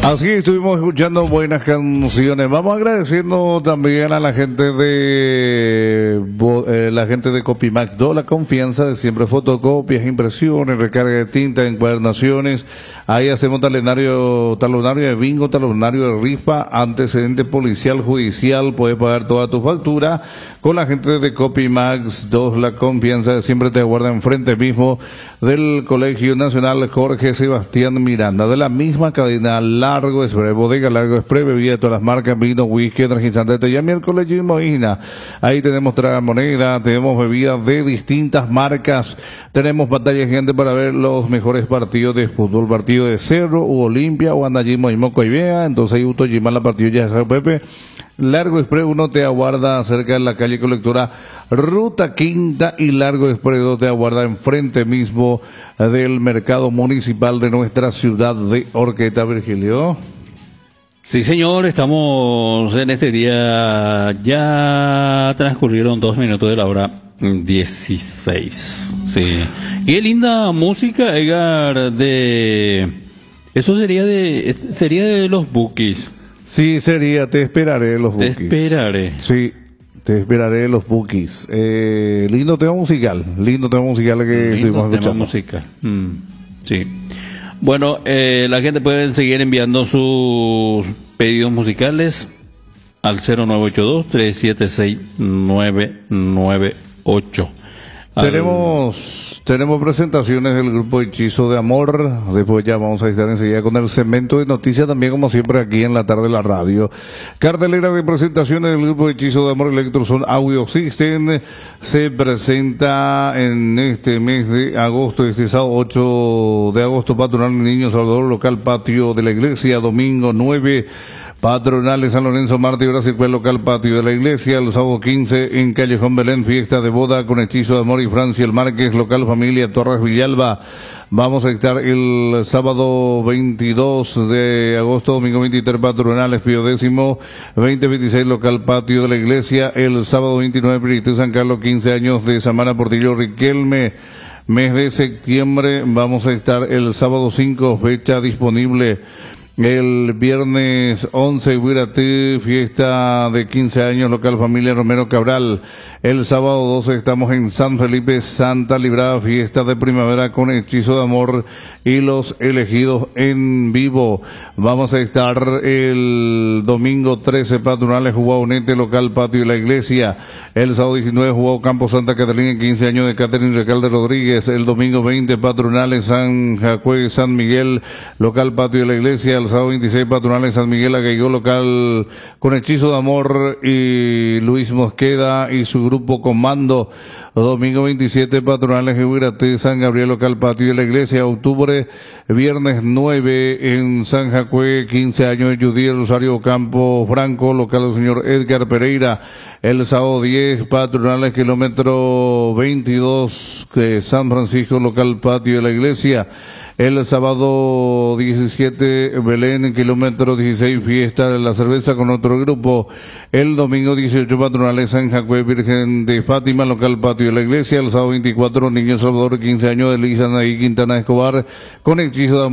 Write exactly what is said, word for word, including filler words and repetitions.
Así estuvimos escuchando buenas canciones. Vamos agradeciendo también a la gente de eh, la gente de Copimax dos, la confianza de siempre, fotocopias, impresiones, recarga de tinta, encuadernaciones. Ahí hacemos talonario, talonario de bingo, talonario de rifa, antecedente policial, judicial. Puedes pagar toda tu factura con la gente de Copimax dos, la confianza de siempre. Te aguarda enfrente mismo del Colegio Nacional Jorge Sebastián Miranda, de la misma cadena Largo Express, bodega Largo Express, bebida de todas las marcas, vino, whisky, energizante. Te llame al Colegio y Moina. Ahí tenemos tragamoneda, tenemos bebidas de distintas marcas, tenemos pantalla gigante para ver los mejores partidos de fútbol, partido de Cerro, u Olimpia, o Andallimo y Moco y Vea. Entonces ahí Uto Yimán la partida ya sabe Pepe. Largo Express uno te aguarda cerca de la calle Colectora, Ruta Quinta, y Largo Express dos te aguarda enfrente mismo del mercado municipal de nuestra ciudad de Horqueta, Virgilio. Sí, señor, estamos en este día, ya transcurrieron dos minutos de la hora dieciséis. Sí. Y qué linda música, Edgar, de... Eso sería de, sería de los Bukis. Sí, sería, te esperaré los Bukis. Te esperaré. Sí, te esperaré los Bukis. Eh, lindo tema musical, lindo tema musical que Lindo estuvimos tema escuchando. musical. Mm, sí. Bueno, eh, la gente puede seguir enviando sus pedidos musicales al cero nueve ocho dos, tres siete seis, nueve nueve ocho. Tenemos, tenemos presentaciones del grupo Hechizo de Amor. Después ya vamos a estar enseguida con el segmento de noticias, también como siempre aquí en la tarde de la radio. Cartelera de presentaciones del grupo Hechizo de Amor, Electroson Audio System. Se presenta en este mes de agosto, este sábado ocho de agosto, Patronal Niño Salvador, local patio de la iglesia, domingo nueve. Patronales San Lorenzo, Marte y Brasil, local patio de la iglesia, el sábado quince en Callejón Belén, fiesta de boda con Hechizo de Amor y Francia el Márquez, local familia Torres Villalba. Vamos a estar el sábado veintidós de agosto, domingo veintitrés, Patronales Pío décimo, veinte veintiséis, local patio de la iglesia, el sábado veintinueve, Pirité San Carlos, quince años de Samana Portillo Riquelme. Mes de septiembre, vamos a estar el sábado cinco, fecha disponible. El viernes once, Huirate, fiesta de quince años, local familia Romero Cabral. El sábado doce estamos en San Felipe, Santa Librada, fiesta de primavera con Hechizo de Amor y los elegidos en vivo. Vamos a estar el domingo trece, Patronales Jugaonete, local patio de la iglesia. El sábado diecinueve, Jugado Campo Santa Catalina, quince años de Catherine Recalde Rodríguez. El domingo veinte, Patronales San Jacue, San Miguel, local patio de la iglesia. El sábado veintiséis, Patronales San Miguel Aguayo, local con Hechizo de Amor y Luis Mosqueda y su grupo Comando. Domingo veintisiete, Patronales Huirate, San Gabriel, local patio de la iglesia. Octubre, viernes nueve en San Jacue, quince años de Judí Rosario Campo Franco, local del señor Edgar Pereira. El sábado diez, Patronales kilómetro veintidós, que San Francisco, local patio de la iglesia. El sábado diecisiete, Belén, kilómetro dieciséis, fiesta de la cerveza con otro grupo. El domingo dieciocho, Patronales San Jacue, Virgen de Fátima, local patio de la iglesia. El sábado veinticuatro, Niño Salvador, quince años de Lisa Naí Quintana Escobar, con Hechizo de Amor.